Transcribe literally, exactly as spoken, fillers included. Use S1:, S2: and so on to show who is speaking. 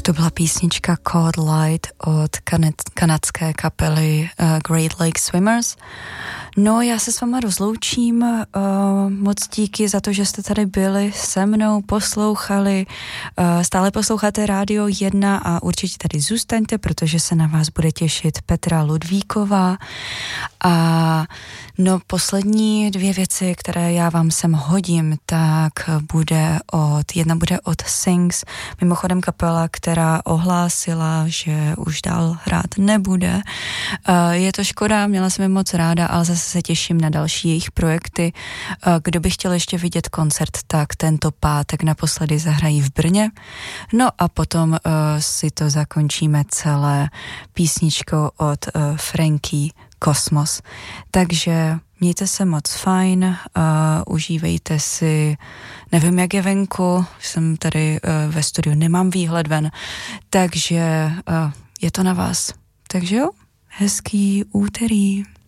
S1: To byla písnička Cold Light od kanad- kanadské kapely uh, Great Lake Swimmers. No, já se s váma rozloučím. Uh, moc díky za to, že jste tady byli se mnou, poslouchali. Uh, stále posloucháte Rádio jedna a určitě tady zůstaňte, protože se na vás bude těšit Petra Ludvíková. A no, poslední dvě věci, které já vám sem hodím, tak bude od, jedna bude od Sings, mimochodem kapela, která ohlásila, že už dál hrát nebude. Uh, je to škoda, měla jsem je moc ráda, ale zase se těším na další jejich projekty. Uh, kdo by chtěl ještě vidět koncert, tak tento pátek naposledy zahrají v Brně. No a potom uh, si to zakončíme celé písničkou od uh, Frankie Kosmos. Takže mějte se moc fajn, uh, užívejte si, nevím, jak je venku, jsem tady uh, ve studiu, nemám výhled ven, takže uh, je to na vás. Takže jo, hezký úterý.